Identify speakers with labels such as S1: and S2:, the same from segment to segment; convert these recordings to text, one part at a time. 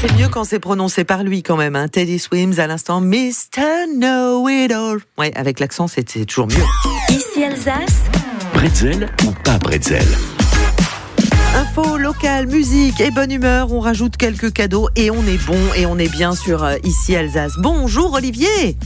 S1: c'est mieux quand c'est prononcé par lui quand même. Hein. Teddy Swims à l'instant, Mr. Know-It-All. Ouais, avec l'accent, c'est toujours mieux.
S2: Ici Alsace.
S3: Bretzel ou pas bretzel?
S1: Info locale, musique et bonne humeur. On rajoute quelques cadeaux et on est bon et on est bien sur Ici Alsace. Bonjour Olivier.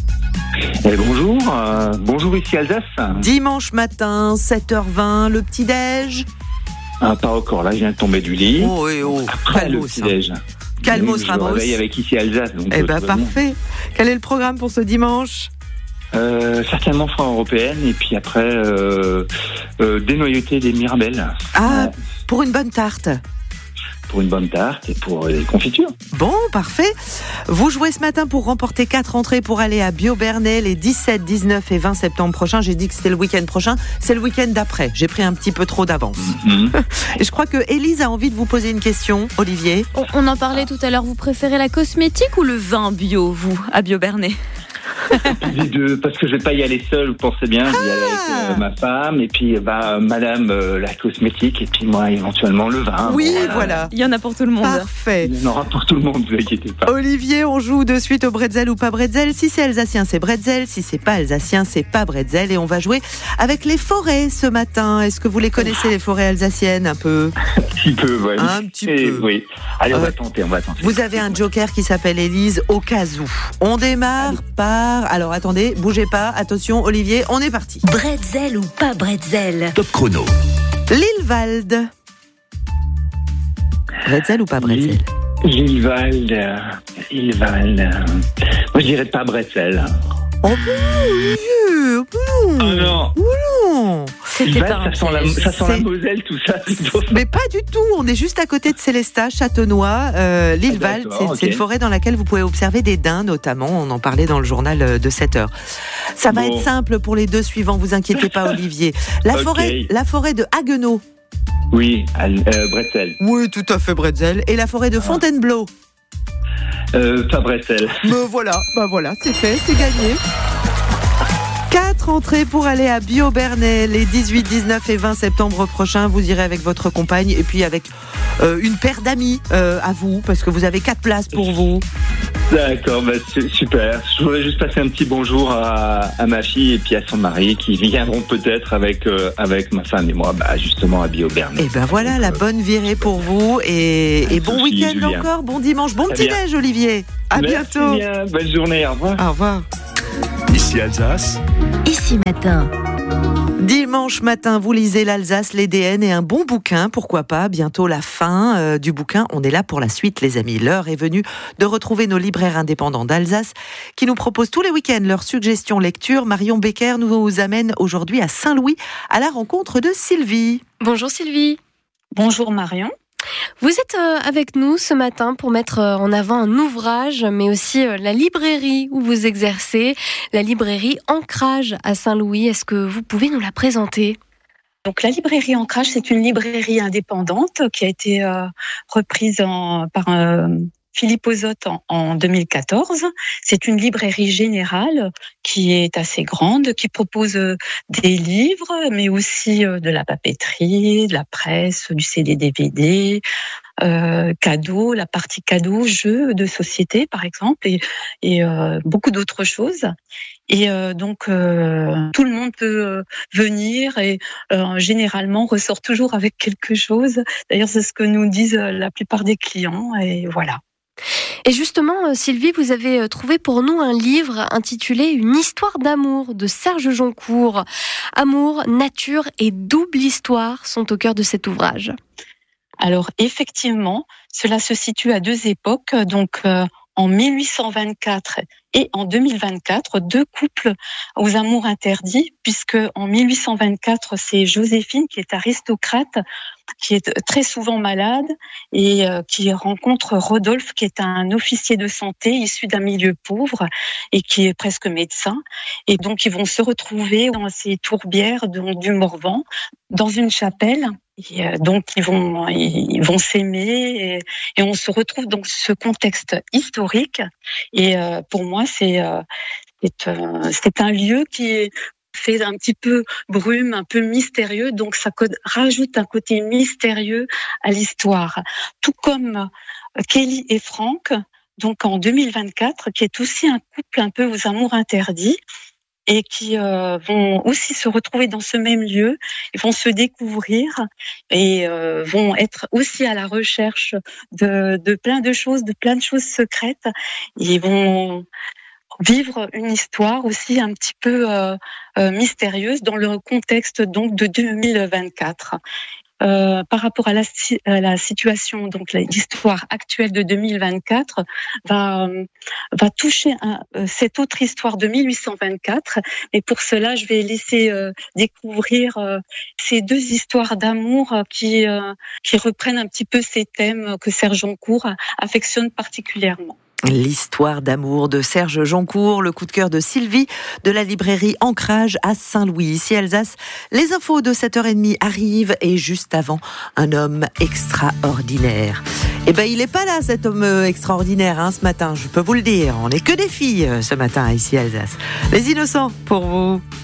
S4: Bonjour Ici Alsace.
S1: Dimanche matin, 7h20, le petit-déj.
S4: Pas encore, là je viens de tomber du lit.
S1: Après
S4: le petit-déj.
S1: Calmos
S4: Je me
S1: Ramos.
S4: réveille avec Ici Alsace. Donc,
S1: parfait. Quel est le programme pour ce dimanche ?
S4: Certainement Foire européenne et puis après dénoyauter des mirabelles.
S1: Pour une bonne tarte.
S4: Pour une bonne tarte et pour les confitures.
S1: Bon, parfait. Vous jouez ce matin pour remporter 4 entrées pour aller à Biobernay les 17, 19 et 20 septembre prochains. J'ai dit que c'était le week-end prochain. C'est le week-end d'après. J'ai pris un petit peu trop d'avance. Et je crois que Élise a envie de vous poser une question, Olivier.
S2: On en parlait tout à l'heure. Vous préférez la cosmétique ou le vin bio, vous, à Biobernay ?
S4: Les deux, parce que je vais pas y aller seul, vous pensez bien, je vais y aller avec ma femme et puis madame la cosmétique et puis moi éventuellement le vin.
S1: Oui, voilà.
S2: Il y en a pour tout le monde.
S1: Parfait.
S4: Il y en aura pour tout le monde, ne vous inquiétez pas.
S1: Olivier, on joue de suite au bretzel ou pas bretzel. Si c'est alsacien, c'est bretzel. Si c'est pas alsacien, c'est pas bretzel. Et on va jouer avec les forêts ce matin. Est-ce que vous les connaissez, les forêts alsaciennes, un peu ?
S4: Un petit peu, ouais.
S1: Un petit peu.
S4: Oui. Allez, on va tenter.
S1: Vous avez un joker qui s'appelle Élise au cas où. On démarre par... Alors attendez, bougez pas. Attention, Olivier, on est parti.
S2: Bretzel ou pas bretzel ?
S3: Top chrono.
S1: Lillewald. Bretzel ou pas bretzel ?
S4: Lillewald. Moi, je dirais pas bretzel.
S1: Oh bon, Olivier,
S4: Oh non.
S1: Oh non.
S2: C'était pas un piège.
S4: Ça sent la Moselle, tout ça.
S1: Mais pas du tout, on est juste à côté de Célestat, Châtenois, Lillewald, c'est une forêt dans laquelle vous pouvez observer des daims notamment, on en parlait dans le journal de 7h. Ça va être simple pour les deux suivants, vous inquiétez pas Olivier. La forêt de Haguenau.
S4: Oui, bretzel.
S1: Oui, tout à fait bretzel. Et la forêt de Fontainebleau.
S4: Pas bretzel.
S1: Mais voilà, c'est fait, c'est gagné. 4 entrées pour aller à Biobernay les 18, 19 et 20 septembre prochains. Vous irez avec votre compagne et puis avec une paire d'amis à vous, parce que vous avez 4 places pour vous.
S4: D'accord, c'est super. Je voudrais juste passer un petit bonjour à ma fille et puis à son mari qui viendront peut-être avec ma femme et moi, justement à Biobernay.
S1: Et voilà, la bonne virée pour vous et bon week-end Julien. Encore, bon dimanche, bon petit-déj Olivier. À bientôt.
S4: Bien. Bonne journée, au revoir.
S1: Au revoir.
S3: Ici Alsace.
S2: Ici matin.
S1: Dimanche matin, vous lisez l'Alsace, l'EDN et un bon bouquin, pourquoi pas, bientôt la fin du bouquin. On est là pour la suite les amis. L'heure est venue de retrouver nos libraires indépendants d'Alsace qui nous proposent tous les week-ends leurs suggestions lecture. Marion Becker nous amène aujourd'hui à Saint-Louis à la rencontre de Sylvie.
S5: Bonjour Sylvie.
S6: Bonjour Marion.
S5: Vous êtes avec nous ce matin pour mettre en avant un ouvrage, mais aussi la librairie où vous exercez, la librairie Ancrage à Saint-Louis. Est-ce que vous pouvez nous la présenter ?
S6: Donc la librairie Ancrage, c'est une librairie indépendante qui a été reprise par Philippe Ozotte en 2014. C'est une librairie générale qui est assez grande, qui propose des livres, mais aussi de la papeterie, de la presse, du CD-DVD, cadeaux, la partie cadeaux, jeux de société par exemple, et beaucoup d'autres choses. Et donc tout le monde peut venir et généralement ressort toujours avec quelque chose. D'ailleurs, c'est ce que nous disent la plupart des clients et voilà.
S5: Et justement, Sylvie, vous avez trouvé pour nous un livre intitulé « Une histoire d'amour » de Serge Joncourt. Amour, nature et double histoire sont au cœur de cet ouvrage.
S6: Alors effectivement, cela se situe à 2 époques, donc en 1824 et en 2024, 2 couples aux amours interdits, puisque en 1824, c'est Joséphine qui est aristocrate, qui est très souvent malade et qui rencontre Rodolphe, qui est un officier de santé issu d'un milieu pauvre et qui est presque médecin. Et donc, ils vont se retrouver dans ces tourbières du Morvan, dans une chapelle. Et donc, ils vont s'aimer et on se retrouve dans ce contexte historique. Et pour moi, c'est un lieu qui fait un petit peu brume, un peu mystérieux, donc ça rajoute un côté mystérieux à l'histoire. Tout comme Kelly et Franck, donc en 2024, qui est aussi un couple un peu aux amours interdits et qui vont aussi se retrouver dans ce même lieu, ils vont se découvrir et vont être aussi à la recherche de plein de choses secrètes. Ils vont vivre une histoire aussi un petit peu mystérieuse dans le contexte donc de 2024. Par rapport à la situation, donc l'histoire actuelle de 2024 va toucher cette autre histoire de 1824. Et pour cela, je vais laisser découvrir ces deux histoires d'amour qui reprennent un petit peu ces thèmes que Serge Joncour affectionne particulièrement.
S1: L'histoire d'amour de Serge Joncour, le coup de cœur de Sylvie de la librairie Ancrage à Saint-Louis. Ici Alsace, les infos de 7h30 arrivent et juste avant, un homme extraordinaire. Eh ben, il n'est pas là, cet homme extraordinaire, ce matin, je peux vous le dire. On n'est que des filles ce matin ici Alsace. Les innocents pour vous.